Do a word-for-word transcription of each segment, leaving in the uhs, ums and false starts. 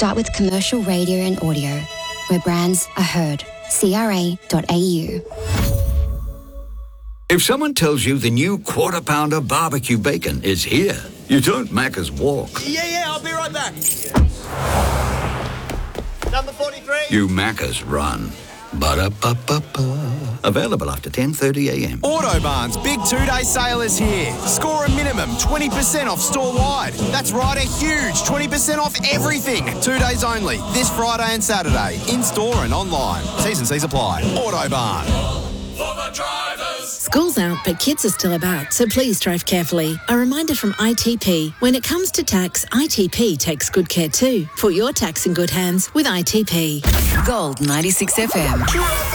Start with commercial radio and audio, where brands are heard. C R A dot A U. If someone tells you the new Quarter Pounder barbecue bacon is here, you don't Macca's walk. Yeah, yeah, I'll be right back. Number forty-three. You Macca's run. Ba-da-ba-ba-ba. Available after ten thirty a m. Autobarn's big two-day sale is here. Score a minimum twenty percent off store-wide. That's right, a huge twenty percent off everything. Two days only, this Friday and Saturday, in-store and online. T's and C's apply. Autobarn. School's out, but kids are still about, so please drive carefully. A reminder from I T P. When it comes to tax, I T P takes good care too. Put your tax in good hands with I T P. Gold ninety-six F M.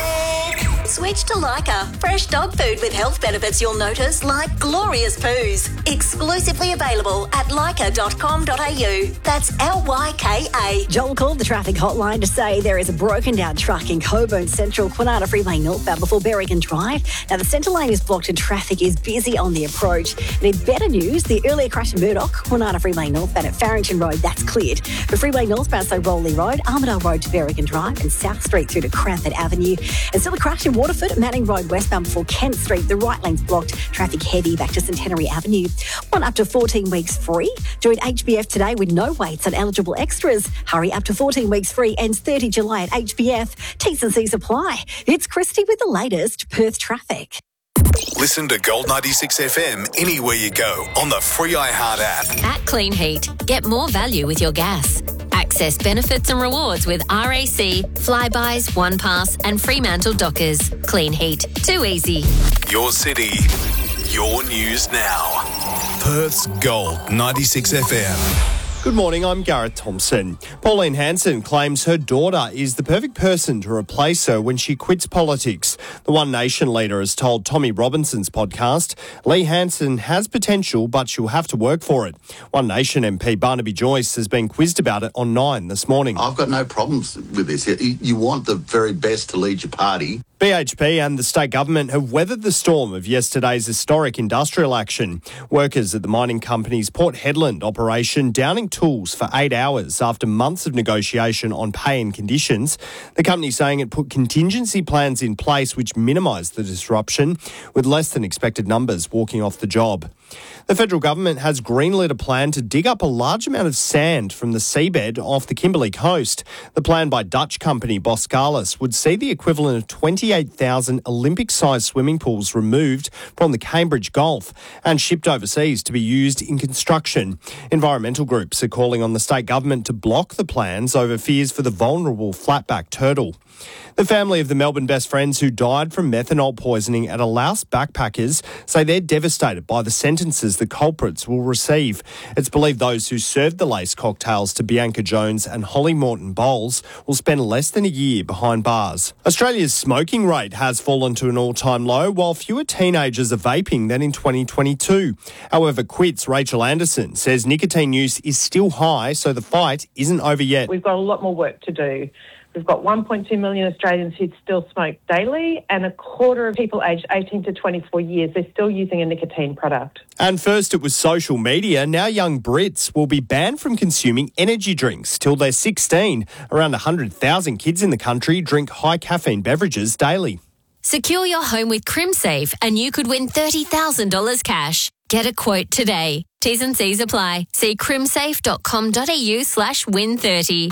Switch to Lyca. Fresh dog food with health benefits you'll notice, like glorious poos. Exclusively available at lyca dot com dot a u. That's L Y K A. Joel called the traffic hotline to say there is a broken down truck in Coburn Central, Quinata Freeway northbound before Berrigan Drive. Now, the centre lane is blocked and traffic is busy on the approach. And in better news, the earlier crash in Murdoch, Quinata Freeway northbound at Farrington Road, that's cleared. The freeway northbound, so Rowley Road, Armidale Road to Berrigan Drive and South Street through to Cranford Avenue. And still a crash in Waterford, Manning Road westbound before Kent Street. The right lane's blocked. Traffic heavy back to Centenary Avenue. One up to fourteen weeks free. Join H B F today with no waits on eligible extras. Hurry up to fourteen weeks free. Ends thirty July at H B F. T's and C's apply. It's Christy with the latest Perth traffic. Listen to Gold ninety-six F M anywhere you go on the free iHeart app. At Clean Heat, get more value with your gas. Access benefits and rewards with R A C, Flybys, OnePass and Fremantle Dockers. Clean Heat. Too easy. Your city, your news now. Perth's Gold ninety-six F M. Good morning, I'm Gareth Thompson. Pauline Hanson claims her daughter is the perfect person to replace her when she quits politics. The One Nation leader has told Tommy Robinson's podcast, Lee Hanson has potential, but she'll have to work for it. One Nation M P Barnaby Joyce has been quizzed about it on Nine this morning. I've got no problems with this. You want the very best to lead your party. B H P and the state government have weathered the storm of yesterday's historic industrial action. Workers at the mining company's Port Hedland operation downing tools for eight hours after months of negotiation on pay and conditions. The company saying it put contingency plans in place which minimised the disruption, with less than expected numbers walking off the job. The federal government has greenlit a plan to dig up a large amount of sand from the seabed off the Kimberley coast. The plan by Dutch company Boskalis would see the equivalent of twenty-eight thousand Olympic-sized swimming pools removed from the Cambridge Gulf and shipped overseas to be used in construction. Environmental groups are calling on the state government to block the plans over fears for the vulnerable flatback turtle. The family of the Melbourne best friends who died from methanol poisoning at a Laos backpackers say they're devastated by the sentences the culprits will receive. It's believed those who served the lace cocktails to Bianca Jones and Holly Morton Bowles will spend less than a year behind bars. Australia's smoking rate has fallen to an all-time low, while fewer teenagers are vaping than in twenty twenty-two. However, Quit's Rachel Anderson says nicotine use is still high, so the fight isn't over yet. We've got a lot more work to do. We've got one point two million Australians who still smoke daily, and a quarter of people aged eighteen to twenty-four years, they're still using a nicotine product. And first it was social media. Now young Brits will be banned from consuming energy drinks till they're sixteen. Around one hundred thousand kids in the country drink high caffeine beverages daily. Secure your home with CrimSafe and you could win thirty thousand dollars cash. Get a quote today. T's and C's apply. See crimsafe dot com dot a u slash win thirty.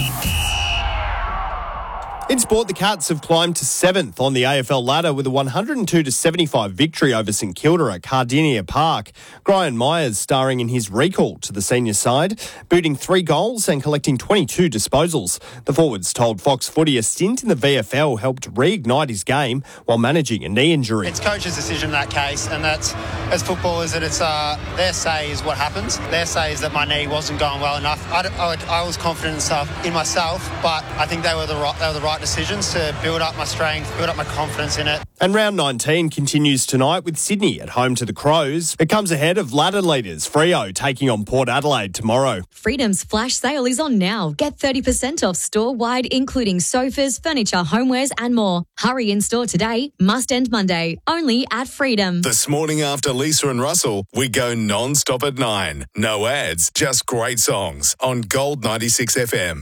In sport, the Cats have climbed to seventh on the A F L ladder with a one hundred two to seventy-five victory over St Kilda at Cardinia Park. Brian Myers starring in his recall to the senior side, booting three goals and collecting twenty-two disposals. The forwards told Fox Footy a stint in the V F L helped reignite his game while managing a knee injury. It's coach's decision in that case, and that's, as footballers, that it's uh, their say is what happens. Their say is that my knee wasn't going well enough. I, I, I was confident in, stuff, in myself, but I think they were the right, they were the right decisions to build up my strength, build up my confidence in it. And round nineteen continues tonight with Sydney at home to the Crows. It comes ahead of ladder leaders Freo taking on Port Adelaide tomorrow. Freedom's flash sale is on now. Get thirty percent off store-wide, including sofas, furniture, homewares and more. Hurry in store today. Must end Monday. Only at Freedom. This morning after Lisa and Russell, we go non-stop at nine. No ads, just great songs on Gold ninety-six F M.